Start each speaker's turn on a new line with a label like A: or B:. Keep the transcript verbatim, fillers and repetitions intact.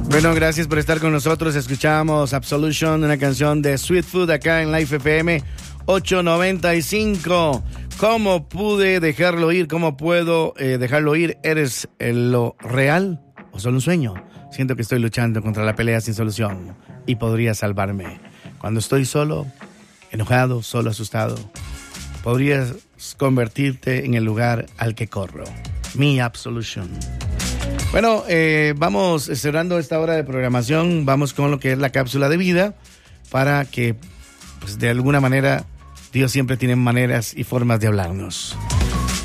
A: Bueno, gracias por estar con nosotros. Escuchamos Absolution, una canción de Sweet Food acá en Life F M ochocientos noventa y cinco. ¿Cómo pude dejarlo ir? ¿Cómo puedo eh, dejarlo ir? ¿Eres eh, lo real o solo un sueño? Siento que estoy luchando contra la pelea sin solución y podría salvarme. Cuando estoy solo, enojado, solo, asustado, podrías convertirte en el lugar al que corro. Mi Absolution. Bueno, eh, vamos cerrando esta hora de programación. Vamos con lo que es la cápsula de vida para que, pues, de alguna manera, Dios siempre tiene maneras y formas de hablarnos.